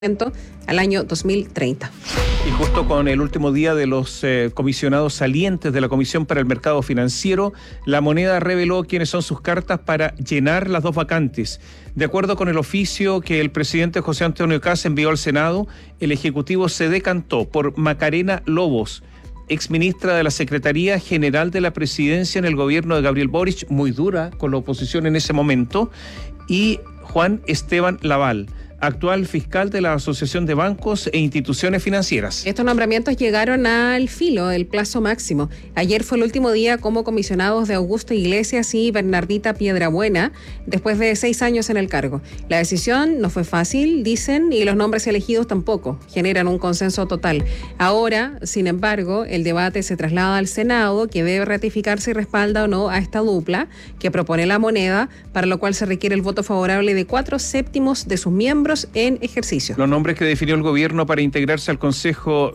al año 2030. Y justo con el último día de los comisionados salientes de la Comisión para el Mercado Financiero, La Moneda reveló quiénes son sus cartas para llenar las dos vacantes. De acuerdo con el oficio que el presidente José Antonio Kast envió al Senado, el Ejecutivo se decantó por Macarena Lobos, exministra de la Secretaría General de la Presidencia en el gobierno de Gabriel Boric, muy dura con la oposición en ese momento, y Juan Esteban Laval, actual fiscal de la Asociación de Bancos e Instituciones Financieras. Estos nombramientos llegaron al filo del plazo máximo. Ayer fue el último día como comisionados de Augusto Iglesias y Bernardita Piedrabuena, después de 6 años en el cargo. La decisión no fue fácil, dicen, y los nombres elegidos tampoco generan un consenso total. Ahora, sin embargo, el debate se traslada al Senado, que debe ratificar si respalda o no a esta dupla que propone La Moneda, para lo cual se requiere el voto favorable de 4/7 de sus miembros en ejercicio. Los nombres que definió el gobierno para integrarse al Consejo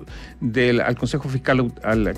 Fiscal, a la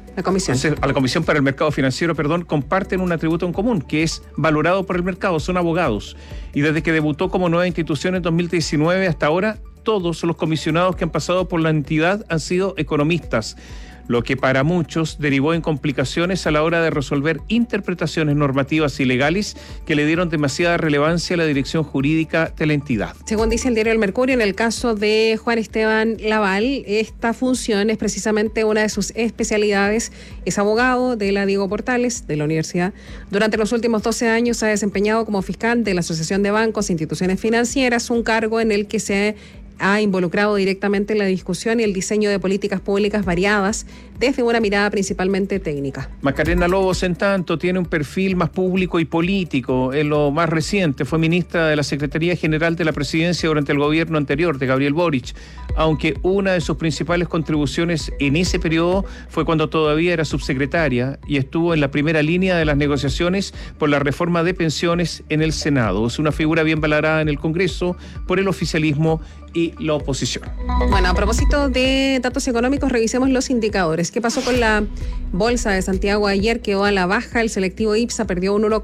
Comisión para el Mercado Financiero, comparten un atributo en común, que es valorado por el mercado, son abogados. Y desde que debutó como nueva institución en 2019 hasta ahora, todos los comisionados que han pasado por la entidad han sido economistas, lo que para muchos derivó en complicaciones a la hora de resolver interpretaciones normativas y legales que le dieron demasiada relevancia a la dirección jurídica de la entidad. Según dice el diario El Mercurio, en el caso de Juan Esteban Laval, esta función es precisamente una de sus especialidades. Es abogado de la Diego Portales, de la universidad. Durante los últimos 12 años se ha desempeñado como fiscal de la Asociación de Bancos e Instituciones Financieras, un cargo en el que se ha involucrado directamente en la discusión y el diseño de políticas públicas variadas desde una mirada principalmente técnica. Macarena Lobos, en tanto, tiene un perfil más público y político. En lo más reciente fue ministra de la Secretaría General de la Presidencia durante el gobierno anterior de Gabriel Boric, aunque una de sus principales contribuciones en ese periodo fue cuando todavía era subsecretaria y estuvo en la primera línea de las negociaciones por la reforma de pensiones en el Senado. Es una figura bien valorada en el Congreso por el oficialismo y la oposición. Bueno, a propósito de datos económicos, revisemos los indicadores. ¿Qué pasó con la Bolsa de Santiago ayer? Quedó a la baja, el selectivo IPSA perdió un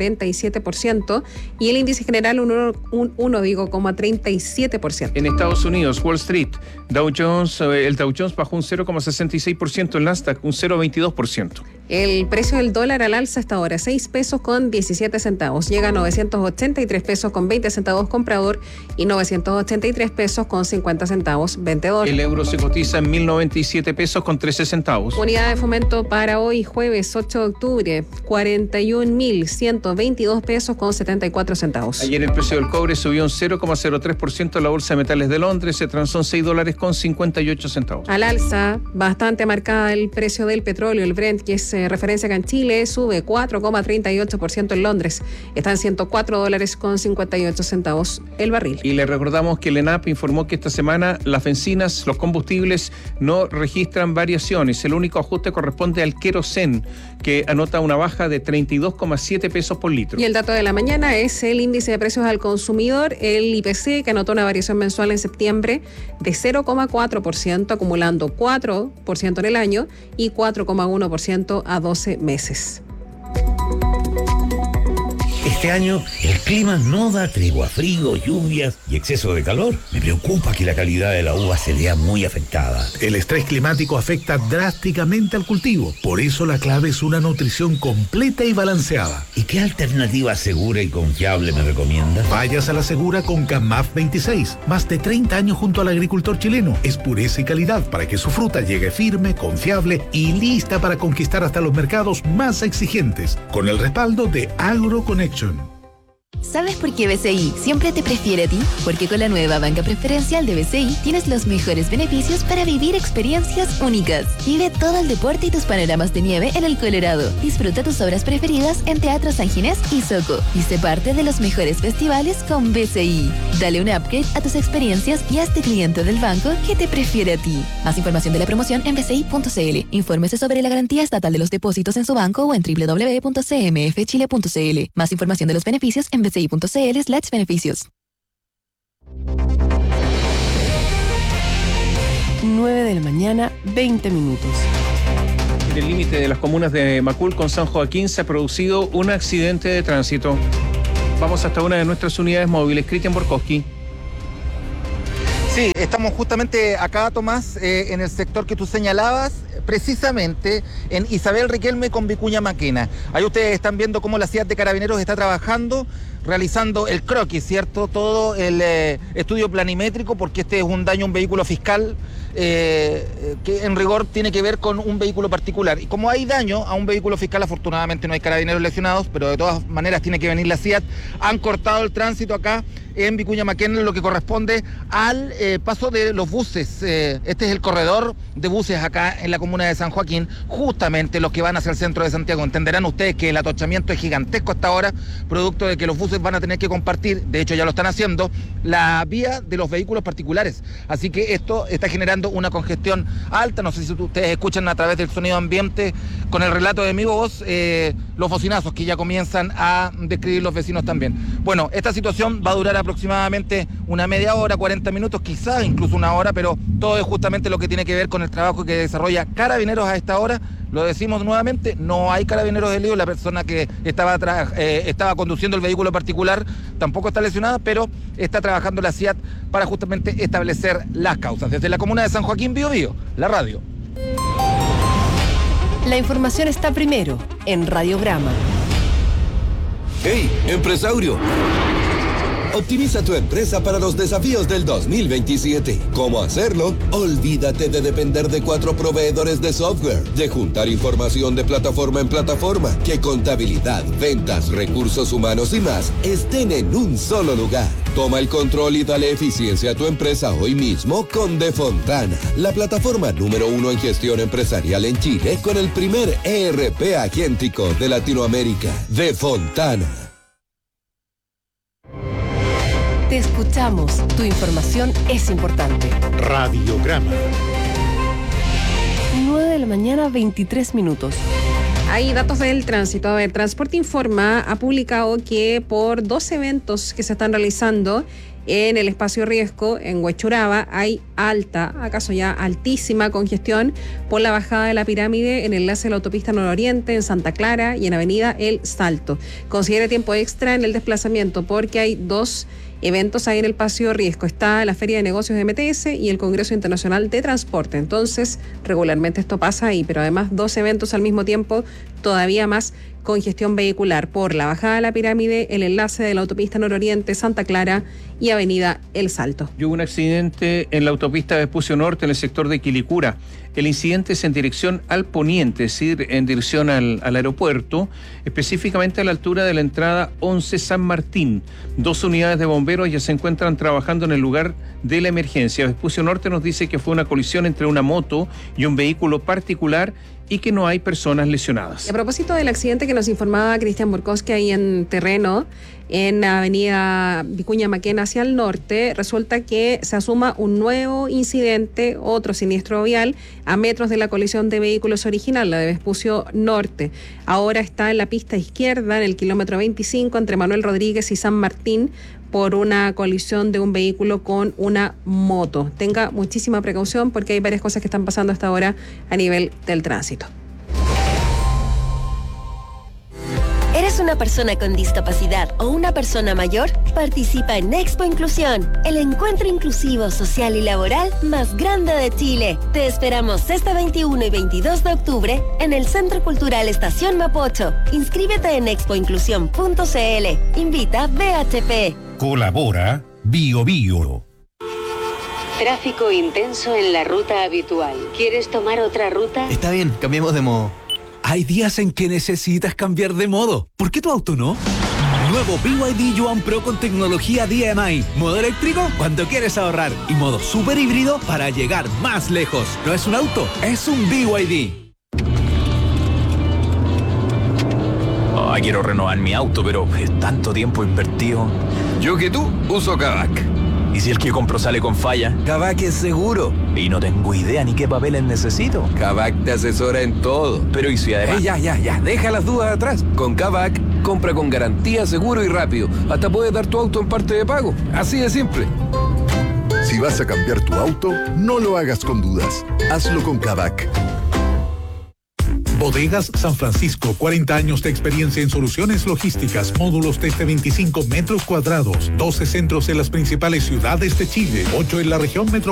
1,47% y el índice general un 1,37%. En Estados Unidos, Wall Street, el Dow Jones bajó un 0,66%, el Nasdaq un 0,22%. El precio del dólar al alza hasta ahora, 6 pesos con 17 centavos. Llega a 983 pesos con 20 centavos comprador y 983 pesos con 50 centavos vendedor. El euro se cotiza en 1.097 pesos con 13 centavos. Unidad de fomento para hoy, jueves 8 de octubre, 41.122 pesos con 74 centavos. Ayer el precio del cobre subió un 0,03% en la Bolsa de Metales de Londres, se transó en $6 con 58 centavos. Al alza, bastante marcada el precio del petróleo, el Brent, que es referencia acá en Chile, sube 4,38% en Londres. Está en $104 con 58 centavos el barril. Y le recordamos que el ENAP informó que esta semana las bencinas, los combustibles, no registran variaciones. El único ajuste corresponde al querosén, que anota una baja de 32,7 pesos por litro. Y el dato de la mañana es el índice de precios al consumidor, el IPC, que anotó una variación mensual en septiembre de 0,4%, acumulando 4% en el año y 4,1% a 12 meses. Este año el clima no da tregua, frío, lluvias y exceso de calor. Me preocupa que la calidad de la uva se vea muy afectada. El estrés climático afecta drásticamente al cultivo. Por eso la clave es una nutrición completa y balanceada. ¿Y qué alternativa segura y confiable me recomienda? Vayas a la segura con CAMAF 26. Más de 30 años junto al agricultor chileno. Es pureza y calidad para que su fruta llegue firme, confiable y lista para conquistar hasta los mercados más exigentes. Con el respaldo de AgroConnection. ¿Sabes por qué BCI siempre te prefiere a ti? Porque con la nueva banca preferencial de BCI tienes los mejores beneficios para vivir experiencias únicas. Vive todo el deporte y tus panoramas de nieve en el Colorado. Disfruta tus obras preferidas en Teatro San Ginés y Soco. Y sé parte de los mejores festivales con BCI. Dale un upgrade a tus experiencias y hazte cliente del banco que te prefiere a ti. Más información de la promoción en bci.cl. Infórmese sobre la garantía estatal de los depósitos en su banco o en www.cmfchile.cl. Más información de los beneficios en bci.cl/beneficios. 9 de la mañana, 20 minutos. En el límite de las comunas de Macul con San Joaquín se ha producido un accidente de tránsito. Vamos hasta una de nuestras unidades móviles. Cristian Borkowski. Sí, estamos justamente acá, Tomás, en el sector que tú señalabas, precisamente en Isabel Riquelme con Vicuña Maquena. Ahí ustedes están viendo cómo la CIAT de Carabineros está trabajando, realizando el croquis, ¿cierto? Todo el estudio planimétrico, porque este es un daño a un vehículo fiscal que en rigor tiene que ver con un vehículo particular. Y como hay daño a un vehículo fiscal, afortunadamente no hay carabineros lesionados, pero de todas maneras tiene que venir la CIAT. Han cortado el tránsito acá en Vicuña Maquena, lo que corresponde al paso de los buses. Este es el corredor de buses acá en la comuna de San Joaquín, justamente los que van hacia el centro de Santiago. Entenderán ustedes que el atochamiento es gigantesco hasta ahora, producto de que los buses van a tener que compartir, de hecho ya lo están haciendo, la vía de los vehículos particulares. Así que esto está generando una congestión alta. No sé si ustedes escuchan a través del sonido ambiente, con el relato de mi voz, los bocinazos que ya comienzan a describir los vecinos también. Bueno, esta situación va a durar aproximadamente una media hora, 40 minutos, quizás incluso una hora, pero todo es justamente lo que tiene que ver con el trabajo que desarrolla Carabineros a esta hora. Lo decimos nuevamente, no hay carabineros de lío, la persona que estaba conduciendo el vehículo particular tampoco está lesionada, pero está trabajando la CIAT para justamente establecer las causas. Desde la comuna de San Joaquín, Biobío, la radio. La información está primero en Radiograma. ¡Hey, empresario! Optimiza tu empresa para los desafíos del 2027. ¿Cómo hacerlo? Olvídate de depender de 4 proveedores de software, de juntar información de plataforma en plataforma, que contabilidad, ventas, recursos humanos y más estén en un solo lugar. Toma el control y dale eficiencia a tu empresa hoy mismo con Defontana, la plataforma número 1 en gestión empresarial en Chile, con el primer ERP agéntico de Latinoamérica. Defontana. Te escuchamos. Tu información es importante. Radiograma. 9 de la mañana, 23 minutos. Hay datos del tránsito. A ver, Transporte Informa ha publicado que por 2 eventos que se están realizando en el espacio Riesgo, en Huechuraba, hay alta, acaso ya altísima congestión por la bajada de la pirámide en el enlace de la autopista Nororiente, en Santa Clara y en Avenida El Salto. Considere tiempo extra en el desplazamiento porque hay 2 eventos ahí en el espacio Riesgo. Está la Feria de Negocios de MTS y el Congreso Internacional de Transporte. Entonces, regularmente esto pasa ahí, pero además 2 eventos al mismo tiempo, todavía más congestión vehicular por la bajada de la pirámide, el enlace de la autopista Nororiente, Santa Clara y Avenida El Salto. Y hubo un accidente en la autopista Vespucio Norte, en el sector de Quilicura. El incidente es en dirección al poniente, es decir, en dirección al aeropuerto, específicamente a la altura de la entrada 11 San Martín. 2 unidades de bomberos ya se encuentran trabajando en el lugar de la emergencia. Vespucio Norte nos dice que fue una colisión entre una moto y un vehículo particular y que no hay personas lesionadas. Y a propósito del accidente que nos informaba Cristian Borkowski ahí en terreno, en Avenida Vicuña Maquena hacia el norte, resulta que se asuma un nuevo incidente, otro siniestro vial, a metros de la colisión de vehículos original, la de Vespucio Norte. Ahora está en la pista izquierda, en el kilómetro 25, entre Manuel Rodríguez y San Martín, por una colisión de un vehículo con una moto. Tenga muchísima precaución porque hay varias cosas que están pasando hasta ahora a nivel del tránsito. ¿Eres una persona con discapacidad o una persona mayor? Participa en Expo Inclusión, el encuentro inclusivo, social y laboral más grande de Chile. Te esperamos este 21 y 22 de octubre en el Centro Cultural Estación Mapocho. Inscríbete en expoinclusión.cl. Invita BHP. Colabora Biobío. Tráfico intenso en la ruta habitual. ¿Quieres tomar otra ruta? Está bien, cambiemos de modo. Hay días en que necesitas cambiar de modo. ¿Por qué tu auto no? Nuevo BYD Yuan Pro con tecnología DMI. Modo eléctrico cuando quieres ahorrar. Y modo super híbrido para llegar más lejos. No es un auto, es un BYD. Quiero renovar mi auto, pero es tanto tiempo invertido. Yo que tú uso Kavak. ¿Y si el que compro sale con falla? Kavak es seguro. Y no tengo idea ni qué papeles necesito. Kavak te asesora en todo. Pero ¿y si además? Ya, deja las dudas atrás. Con Kavak, compra con garantía, seguro y rápido. Hasta puedes dar tu auto en parte de pago. Así de simple. Si vas a cambiar tu auto, no lo hagas con dudas. Hazlo con Kavak. Bodegas San Francisco, 40 años de experiencia en soluciones logísticas, módulos desde 25 metros cuadrados, 12 centros en las principales ciudades de Chile, 8 en la región metropolitana.